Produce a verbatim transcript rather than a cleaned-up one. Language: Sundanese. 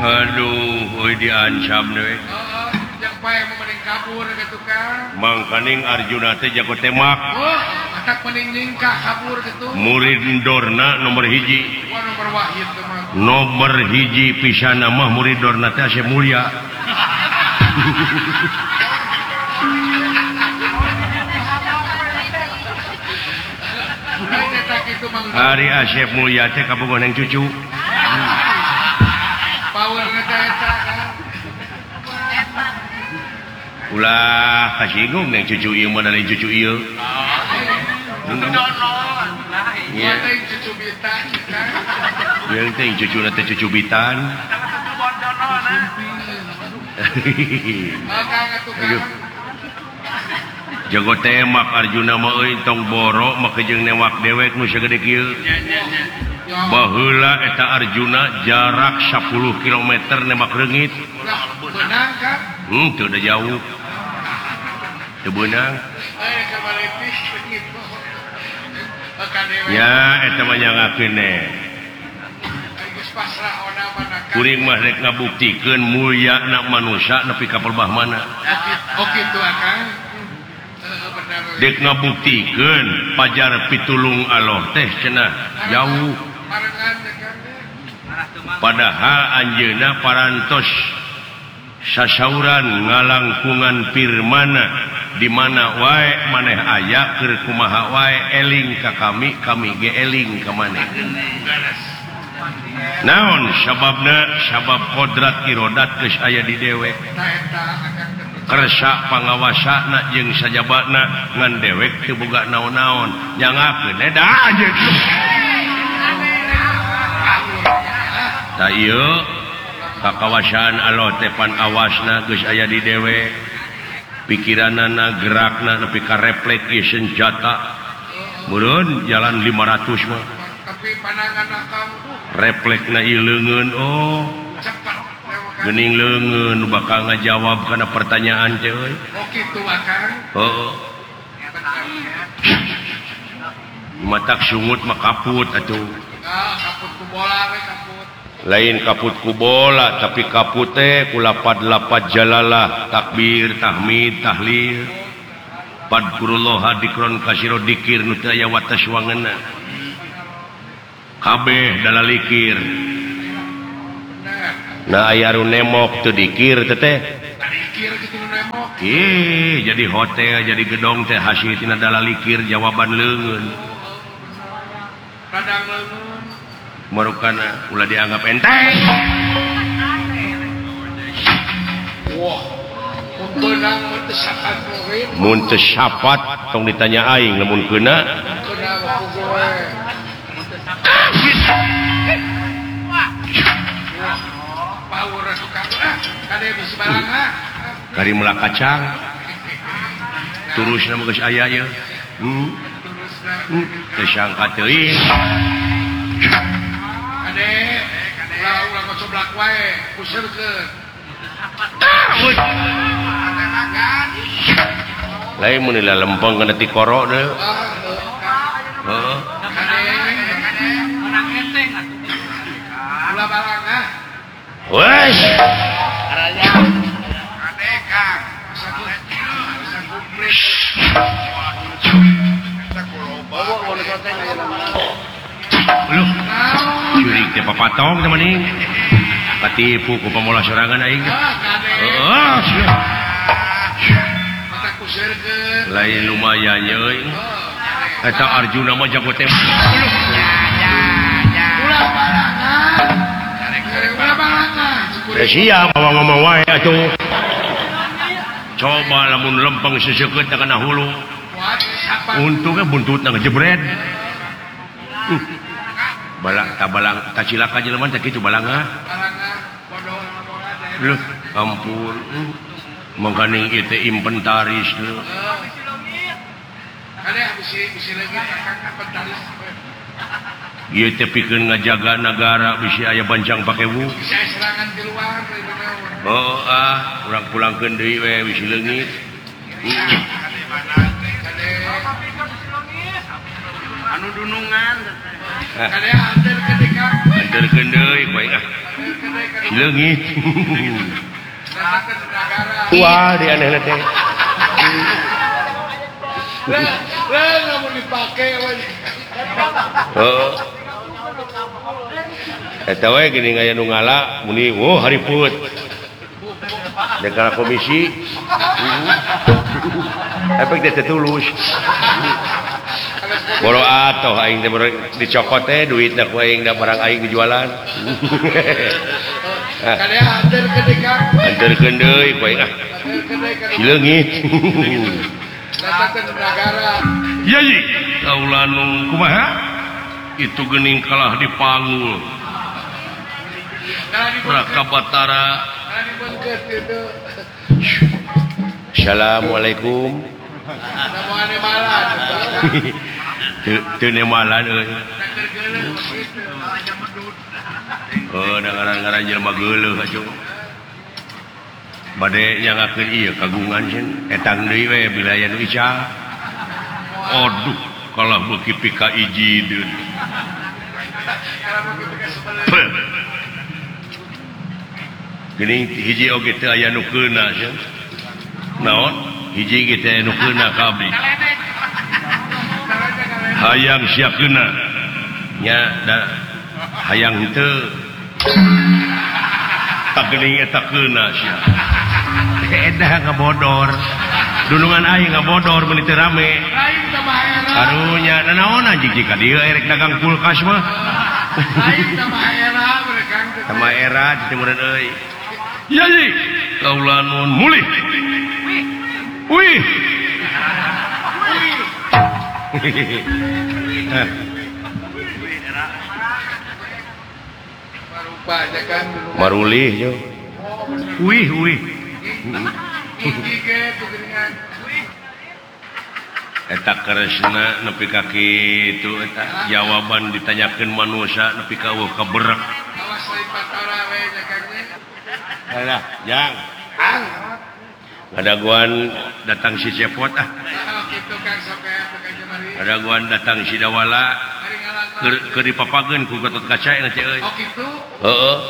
Aduh diancam deh mangkaning Arjuna teh jago tembak murid Dorna nomor hiji nomor hiji pisana mah murid Dorna teh Asep Mulia hari Asep Mulia teh kabogoh neng cucu ulah kasinggung neng cucu ieu mah dari cucu ieu. Iya. Yang teh cucu teh cucu bitan. Jago tembak Arjuna mah euy tong boro mah kejeung newak dewek nu sagede kieu. Baheula eta Arjuna jarak sepuluh kilometer nembak reungit. Beunang kan? Hmm, teu da jauh. Teu beunang. Ya, eta mah nyangakeun ne. Kuring mah rek ngabuktikeun mulyana manusia nepi ka perbah mana. Oh kitu akang. Dek ngabuktikeun pajar pitulung Allah teh cenah jauh. Padahal anjeunna parantos sasauran ngalangkungan firman di mana wae maneh aya keur kumaha wae eling ka kami kami ge eling ka maneh. Naon sababna? Sabab kodrat irodat geus aya di dewek. Kersa pangawasana jeung sajabatna ngan dewek teu boga naon-naon. Nyangakeun da anjeun. Da ieu kakawasaan Allah teh pan awasna geus aya di dewek. Pikiranana gerakna nepi ka refleks ieu senjata. Mureun jalan lima ratus mah. Tapi pandanganna kamu refleksna ieu leungeun oh. Geuning leungeun bakal ngajawab kana pertanyaan teh euy. Oh kitu akang. Heeh. Matak sungut mah kaput atuh. Ah, kaput ku bola we kaput. Lain kaput ku bola tapi kaput teh ku lapad-lapad jalalah takbir tahmid tahlil padkurullah dikron kasiro dikir nu teu aya wates wangeunna kabeh dalalikir nah aya ru nemok teu dikir teh teh dikir kitu nu nemok ih jadi hotel jadi gedong teh hasil tina dalalikir jawaban leungeun kadang leungeun marukana ulah dianggap enteng. Wah, beunang mun teu sapat murid. Mun teu sapat tong ditanya aing lamun keuna. Keuna ku gue. Mun teu sapat. Wah. Power tukang ah, kade bisi balanga. Kari meula kacang. Turusna mah geus aya ieu. Hmm. Turusna. Teu sangka teuing. Kade, ulah-ulah kocoblak wae, kusirkeun. Lain mun lila lempeng kana ti koro deui. Heeh. Kade, menang enteng atuh. Ulah balanga. Wes. Aranya. Kade Kang, sakumplit. Sakumplit. Bawa boleh konten aya lama. Loh, jurig teh papatong teman ini. Katipu ku pamola sorangan aing. Heeh. Mata kusirkeun. Lain lumayan euy. Eta Arjuna mah jago tembak. Ulah balangan. Karek-karek ulah balangan. Da sia bawa ngomong wae atuh. Coba lamun lempeng seseukeut kana hulu. Untungnya buntutna ngejebret. Balang tabalang tacilaka jelema teh kitu balanga. Balanga bodong ngomong Loh, ampun. Mangkaning ieu teh inventaris teh. Kada bisi bisi lagi kakak inventaris. Ieu teh pikeun ngajaga negara bisi aya bancang pakewu. Bisa serangan di luar bener. Oh ah, urang pulangkeun deui we bisi leungit. anu dunungan Ah. kadea anter ketika Anter kendeuy bae ah. Leungit. datang ke negara Wah, di aneh teh. lah lah nggak mau dipakai weh. Heeh. Eta we geuning aya nu ngala muni oh hariput. Negara komisi. Efek teh tulus. Boro atoh aing teh dicokot teh duitna ku aing da barang aing dijualan. kadea anter ketika Anterkeun deui ku aing ah. Leungit. datang ke negara Ya ji, kaulah nu kumaha? Itu geuning kalah dipanggul. Prakabatara. karena dibengket itu Assalamualaikum. sama ane malan Teu teu nemalan euy. Oh, da ngaran-ngaran jelema geuleuh atuh. Bade nyangakeun ieu kagungan sieun etang deui we bilaya nu ica. Aduh, kalah beuki pika ijideun. Geuning hiji oge teu aya nu keuna sieun. Naon? Hiji ge teu aya nu keuna ka abdi. Hayang sia keuna. Nya da hayang henteu. Tak geuning eta keuna sia. Eta ngabodor. Dulungan aing ngabodor meuli teu rame. lain sama era Aduh nya nanaon anjing jika dieu erek dagang kulkas mah. lain sama era mereka Sama era di timureun euy. Ya ji, kaula nun mulih. Wih. rupanya kan Marulih yo. Wih, wih. gigi ke dengan Eta keresna nepi ka kitu eta jawaban ditanyakeun manusia nepi ka eueuh kaberak. awas lain patara we nya kan Alah, jang. ang Ada guan datang si Cepot ah. kalau gitu kan sampai pakai jemari Ada guan datang si Dawala hari ngalang keur keur dipapageun ku Gatot Kaca nanti euy. oh gitu Heeh.